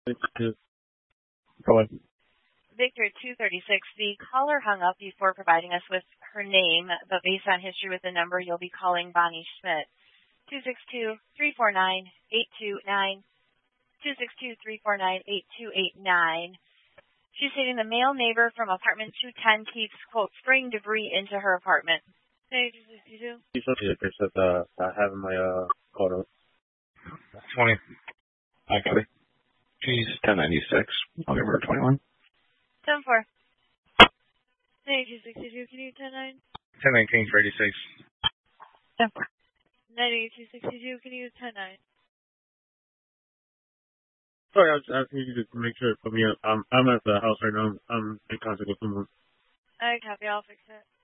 Go ahead. Victor 236, the caller hung up before providing us with her name, but based on history with the number, you'll be calling Bonnie Schmidt. 262-349-8289. 262-349-8289. She's stating the male neighbor from apartment 210 keeps, quote, spraying debris into her apartment. 262. You said that I have in my photo. 20. I got it. Geez, 1096. November 21. 74. 9262, can you 109? 1019 for 86. 74. 9262, can you 109? Sorry, I was asking you to make sure for me. I'm at the house right now. I'm in contact with someone. I copy. I'll fix it.